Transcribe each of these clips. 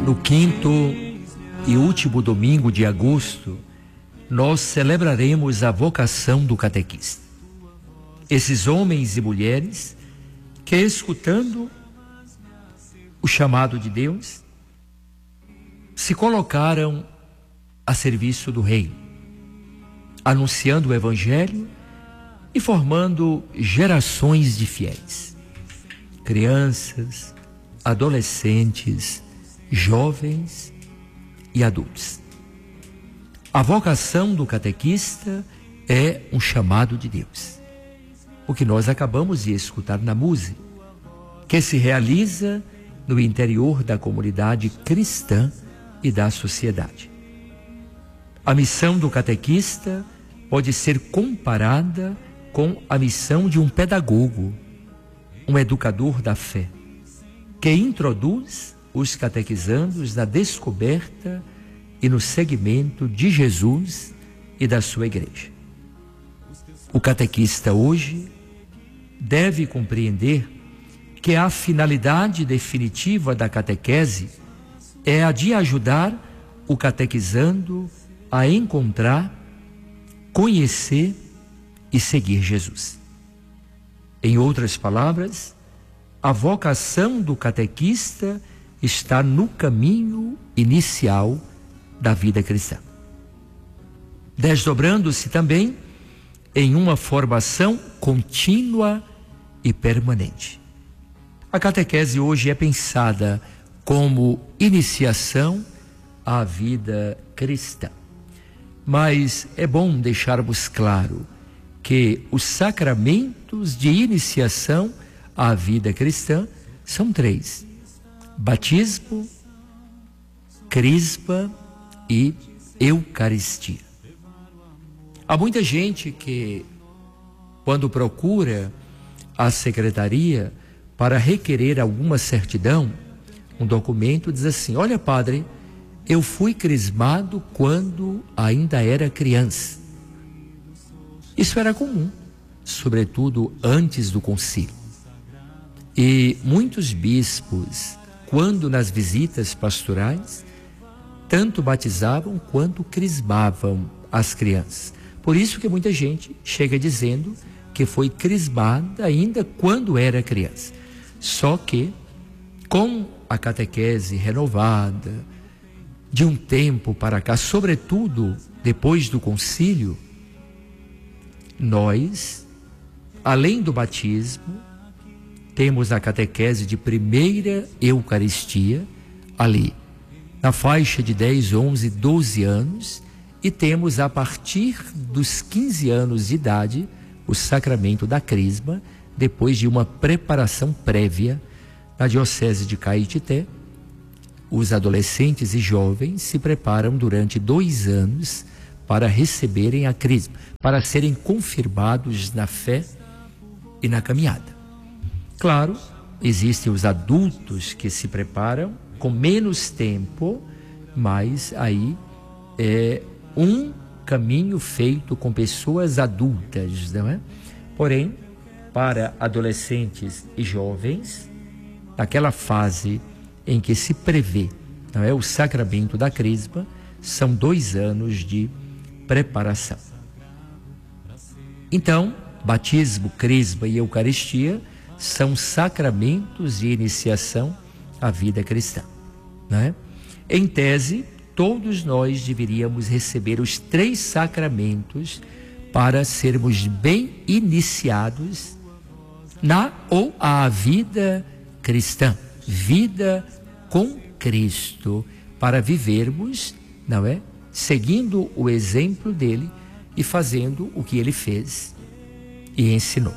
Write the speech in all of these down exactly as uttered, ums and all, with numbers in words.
No quinto e último domingo de agosto, nós celebraremos a vocação do catequista. Esses homens e mulheres que, escutando o chamado de Deus, se colocaram a serviço do Reino, anunciando o Evangelho e formando gerações de fiéis, crianças, adolescentes, jovens e adultos. A vocação do catequista é um chamado de Deus, o que nós acabamos de escutar na música, que se realiza no interior da comunidade cristã e da sociedade. A missão do catequista pode ser comparada com a missão de um pedagogo, um educador da fé, que introduz os catequizandos na descoberta e no seguimento de Jesus e da sua igreja. O catequista hoje deve compreender que a finalidade definitiva da catequese é a de ajudar o catequizando a encontrar, conhecer e seguir Jesus. Em outras palavras, a vocação do catequista está no caminho inicial da vida cristã, desdobrando-se também em uma formação contínua e permanente. A catequese hoje é pensada como iniciação à vida cristã, mas é bom deixarmos claro que os sacramentos de iniciação à vida cristã são três: batismo, crisma e eucaristia. Há muita gente que, quando procura a secretaria para requerer alguma certidão, um documento, diz assim: olha, padre, eu fui crismado quando ainda era criança. Isso era comum, sobretudo antes do concílio. E muitos bispos, quando nas visitas pastorais, tanto batizavam quanto crismavam as crianças. Por isso que muita gente chega dizendo que foi crismada ainda quando era criança. Só que, com a catequese renovada, de um tempo para cá, sobretudo depois do concílio, nós, além do batismo, temos a catequese de primeira Eucaristia, ali, na faixa de dez, onze, doze anos, e temos a partir dos quinze anos de idade o sacramento da crisma, depois de uma preparação prévia na diocese de Caetité. Os adolescentes e jovens se preparam durante dois anos para receberem a crisma, para serem confirmados na fé e na caminhada. Claro, existem os adultos que se preparam com menos tempo, mas aí é um caminho feito com pessoas adultas, não é? Porém, para adolescentes e jovens, naquela fase em que se prevê, não é, o sacramento da crisma, são dois anos de preparação. Então, batismo, crisma e eucaristia são sacramentos de iniciação à vida cristã, não é? Em tese, todos nós deveríamos receber os três sacramentos para sermos bem iniciados na ou à vida cristã, vida com Cristo, para vivermos, não é, seguindo o exemplo dele e fazendo o que ele fez e ensinou.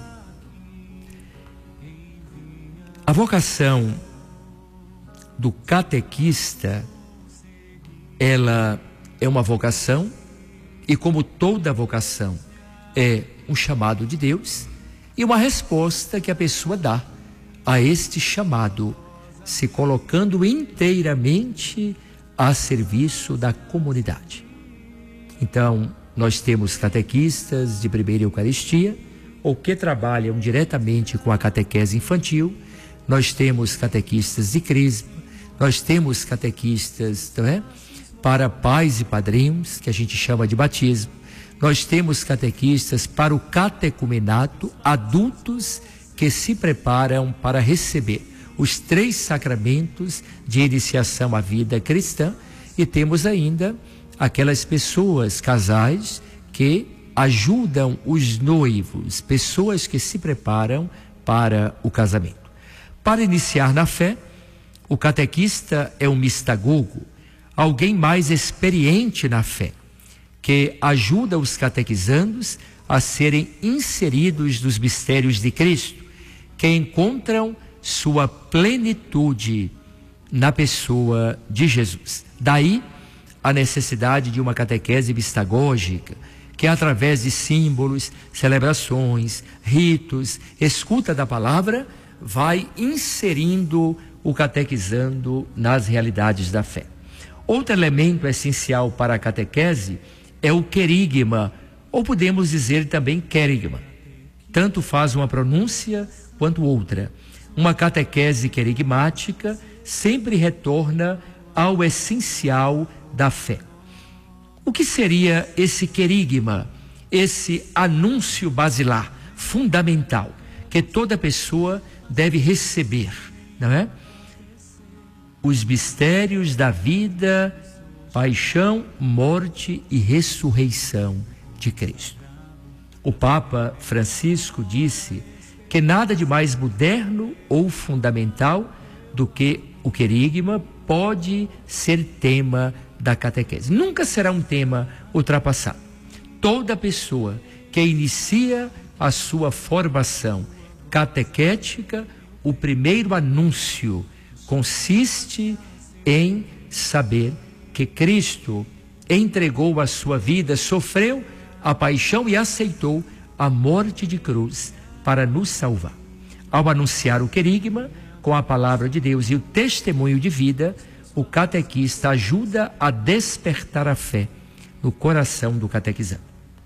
A vocação do catequista, ela é uma vocação, e como toda vocação é um chamado de Deus e uma resposta que a pessoa dá a este chamado, se colocando inteiramente a serviço da comunidade. Então, nós temos catequistas de primeira Eucaristia, ou que trabalham diretamente com a catequese infantil. Nós temos catequistas de crisma, Nós temos catequistas, não é? Para pais e padrinhos, que a gente chama de batismo. Nós temos catequistas para o catecumenato, adultos que se preparam para receber os três sacramentos de iniciação à vida cristã, e temos ainda aquelas pessoas, casais, que ajudam os noivos, pessoas que se preparam para o casamento. Para iniciar na fé, o catequista é um mistagogo, alguém mais experiente na fé, que ajuda os catequizandos a serem inseridos nos mistérios de Cristo, que encontram sua plenitude na pessoa de Jesus. Daí a necessidade de uma catequese mistagógica, que através de símbolos, celebrações, ritos, escuta da palavra, vai inserindo o catequizando nas realidades da fé. Outro elemento essencial para a catequese é o querigma, ou podemos dizer também querigma. Tanto faz uma pronúncia quanto outra. Uma catequese querigmática sempre retorna ao essencial da fé. O que seria esse querigma, esse anúncio basilar, fundamental, que toda pessoa deve receber, não é? Os mistérios da vida, paixão, morte e ressurreição de Cristo. O Papa Francisco disse que nada de mais moderno ou fundamental do que o querigma pode ser tema da catequese. Nunca será um tema ultrapassado. Toda pessoa que inicia a sua formação catequética, o primeiro anúncio consiste em saber que Cristo entregou a sua vida, sofreu a paixão e aceitou a morte de cruz para nos salvar. Ao anunciar o querigma com a palavra de Deus e o testemunho de vida, o catequista ajuda a despertar a fé no coração do catequizado.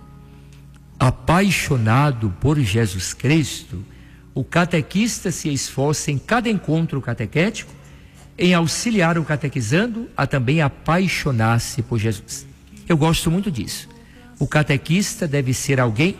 Apaixonado por Jesus Cristo, o catequista se esforça em cada encontro catequético em auxiliar o catequizando a também apaixonar-se por Jesus. Eu gosto muito disso. O catequista deve ser alguém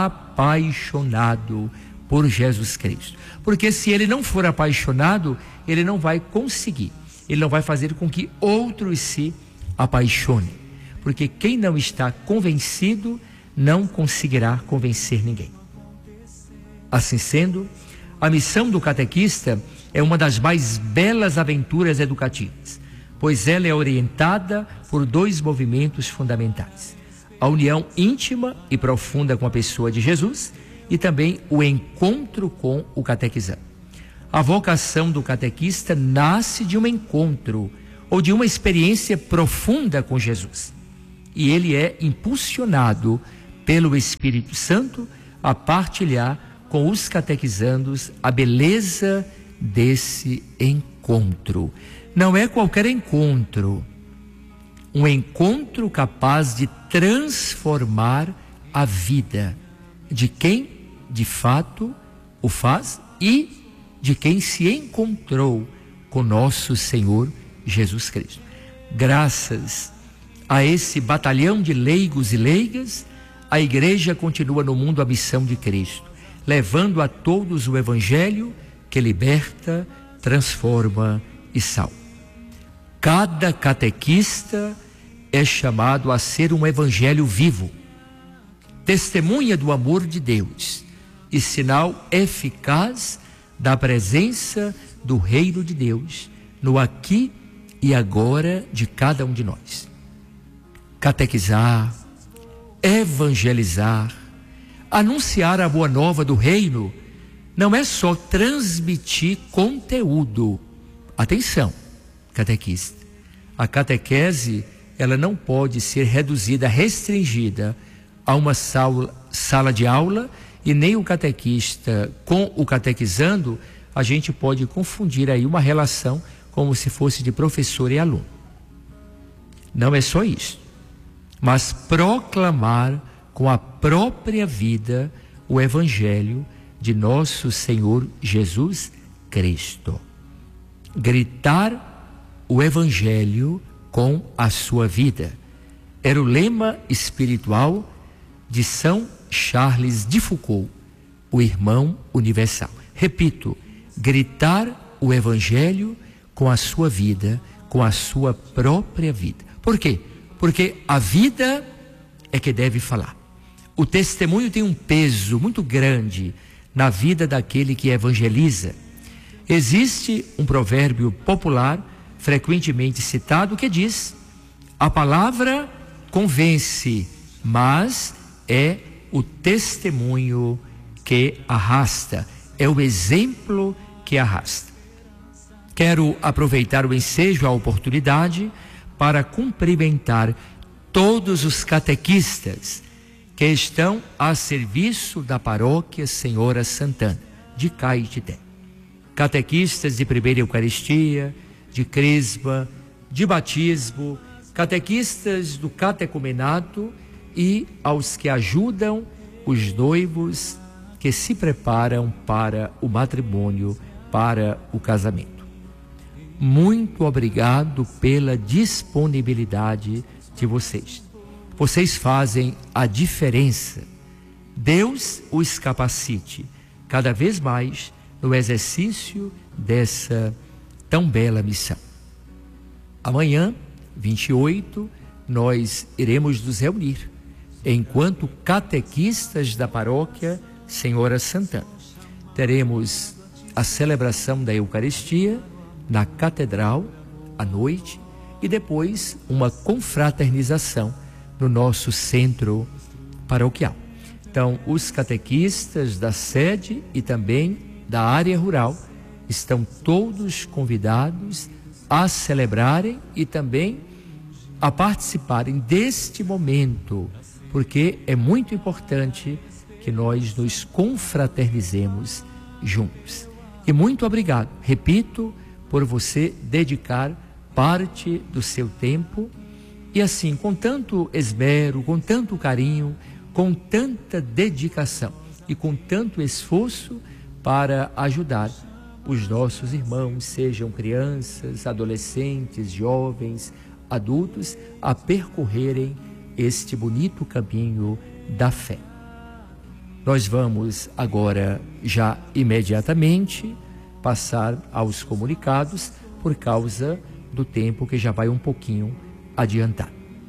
apaixonado por Jesus Cristo. Porque se ele não for apaixonado, ele não vai conseguir. Ele não vai fazer com que outros se apaixonem. Porque quem não está convencido não conseguirá convencer ninguém. Assim sendo, a missão do catequista é uma das mais belas aventuras educativas, pois ela é orientada por dois movimentos fundamentais: a união íntima e profunda com a pessoa de Jesus e também o encontro com o catequizando. A vocação do catequista nasce de um encontro ou de uma experiência profunda com Jesus, e ele é impulsionado pelo Espírito Santo a partilhar com os catequizandos a beleza desse encontro. Não é qualquer encontro, um encontro capaz de transformar a vida de quem de fato o faz e de quem se encontrou com nosso Senhor Jesus Cristo. Graças a esse batalhão de leigos e leigas, a igreja continua no mundo a missão de Cristo, levando a todos o evangelho que liberta, transforma e salva. Cada catequista é chamado a ser um evangelho vivo, testemunha do amor de Deus e sinal eficaz da presença do reino de Deus no aqui e agora de cada um de nós. Catequizar, evangelizar, anunciar a boa nova do reino não é só transmitir conteúdo. Atenção, catequista. A catequese, ela não pode ser reduzida, restringida a uma sala, sala de aula, e nem o catequista com o catequizando, a gente pode confundir aí uma relação como se fosse de professor e aluno. Não é só isso, mas proclamar com a própria vida o evangelho de nosso Senhor Jesus Cristo. Gritar o Evangelho com a sua vida. Era o lema espiritual de São Charles de Foucault, o irmão universal. Repito, gritar o Evangelho com a sua vida, com a sua própria vida. Por quê? Porque a vida é que deve falar. O testemunho tem um peso muito grande na vida daquele que evangeliza. Existe um provérbio popular, frequentemente citado, que diz: a palavra convence, mas é o testemunho que arrasta, é o exemplo que arrasta. Quero aproveitar o ensejo, a oportunidade, para cumprimentar todos os catequistas que estão a serviço da paróquia Senhora Santana, de Caetité. Catequistas de primeira Eucaristia, de Crisma, de batismo, catequistas do catecumenato e aos que ajudam os noivos que se preparam para o matrimônio, para o casamento. Muito obrigado pela disponibilidade de vocês. Vocês fazem a diferença. Deus os capacite cada vez mais no exercício dessa tão bela missão. Amanhã, vinte e oito, nós iremos nos reunir enquanto catequistas da paróquia Senhora Santana. Teremos a celebração da Eucaristia na Catedral à noite e depois uma confraternização no nosso centro paroquial. Então, os catequistas da sede e também da área rural estão todos convidados a celebrarem e também a participarem deste momento, porque é muito importante que nós nos confraternizemos juntos. E muito obrigado, repito, por você dedicar parte do seu tempo e assim, com tanto esmero, com tanto carinho, com tanta dedicação e com tanto esforço para ajudar os nossos irmãos, sejam crianças, adolescentes, jovens, adultos, a percorrerem este bonito caminho da fé. Nós vamos agora, já imediatamente, passar aos comunicados por causa do tempo que já vai um pouquinho adiantar.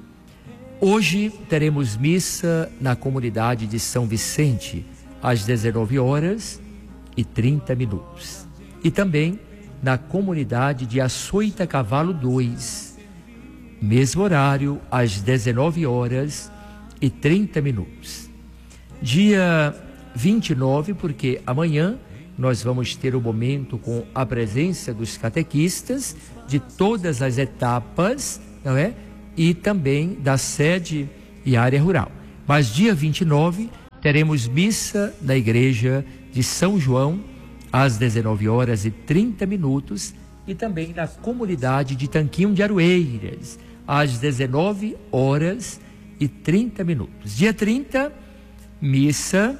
Hoje teremos missa na comunidade de São Vicente, às dezenove horas e trinta minutos. E também na comunidade de Açoita Cavalo dois, mesmo horário, às dezenove horas e trinta minutos. Dia vinte e nove, porque amanhã nós vamos ter o momento com a presença dos catequistas de todas as etapas, não é? E também da sede e área rural. Mas dia vinte e nove teremos missa na igreja de São João às dezenove horas e trinta minutos e também na comunidade de Tanquinho de Aroeiras às dezenove horas e trinta minutos. Dia trinta, missa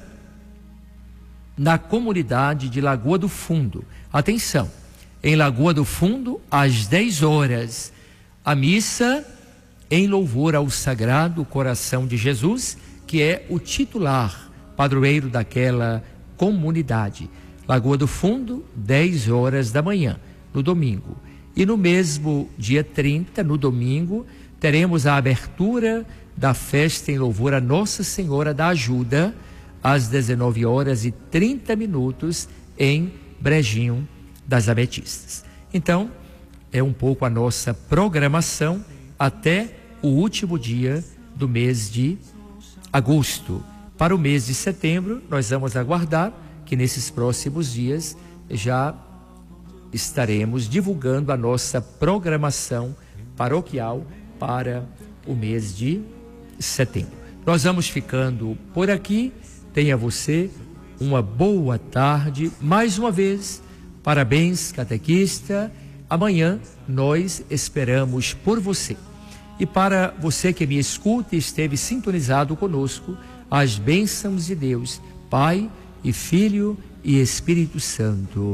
na comunidade de Lagoa do Fundo. Atenção, em Lagoa do Fundo às dez horas, a missa em louvor ao Sagrado Coração de Jesus, que é o titular, padroeiro daquela comunidade. Lagoa do Fundo, dez horas da manhã, no domingo. E no mesmo dia trinta, no domingo, teremos a abertura da festa em louvor a Nossa Senhora da Ajuda, às dezenove horas e trinta minutos, em Brejinho das Ametistas. Então, é um pouco a nossa programação até o último dia do mês de agosto. Para o mês de setembro, nós vamos aguardar que nesses próximos dias já estaremos divulgando a nossa programação paroquial para o mês de setembro. Nós vamos ficando por aqui. Tenha você uma boa tarde. Mais uma vez, parabéns, catequista. Amanhã nós esperamos por você. E para você que me escuta e esteve sintonizado conosco, as bênçãos de Deus, Pai e Filho e Espírito Santo.